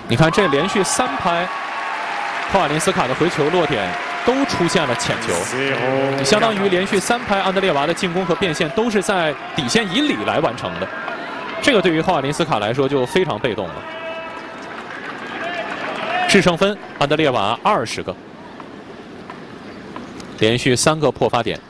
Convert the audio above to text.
你看这连续3拍，霍瓦林斯卡的回球落点都出现了浅球，相当于连续3拍安德烈娃的进攻和变现都是在底线以里来完成的。这个对于霍瓦林斯卡来说就非常被动了。制胜分，安德烈娃20个，连续3个破发点。